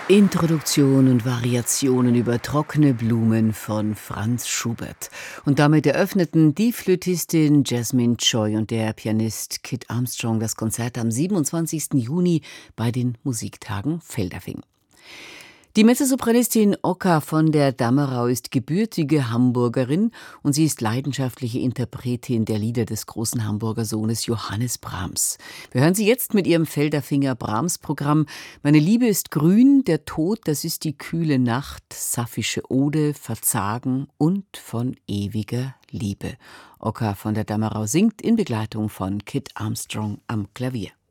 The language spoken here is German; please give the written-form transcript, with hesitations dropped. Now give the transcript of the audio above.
Introduktion und Variationen über trockene Blumen von Franz Schubert. Und damit eröffneten die Flötistin Jasmine Choi und der Pianist Kit Armstrong das Konzert am 27. Juni bei den Musiktagen Feldafing. Die Mezzosopranistin Oka von der Dammerau ist gebürtige Hamburgerin und sie ist leidenschaftliche Interpretin der Lieder des großen Hamburger Sohnes Johannes Brahms. Wir hören sie jetzt mit ihrem Feldafinger Brahms-Programm Meine Liebe ist grün, der Tod, das ist die kühle Nacht, Sapphische Ode, Verzagen und von ewiger Liebe. Oka von der Dammerau singt in Begleitung von Kit Armstrong am Klavier.